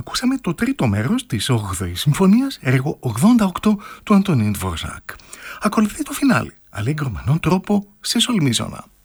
Ακούσαμε το τρίτο μέρος της 8ης Συμφωνίας, έργο 88 του Αντωνίν Ντβορζάκ. Ακολουθεί το φινάλι, αλέγκρο με έναν τρόπο σε σολ μίζωνα.